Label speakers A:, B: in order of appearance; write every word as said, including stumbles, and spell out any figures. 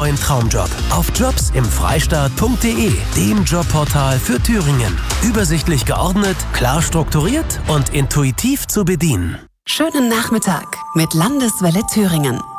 A: neuen Traumjob auf jobs im freistaat punkt de, dem Jobportal für Thüringen. Übersichtlich geordnet, klar strukturiert und intuitiv zu bedienen.
B: Schönen Nachmittag mit Landeswelle Thüringen.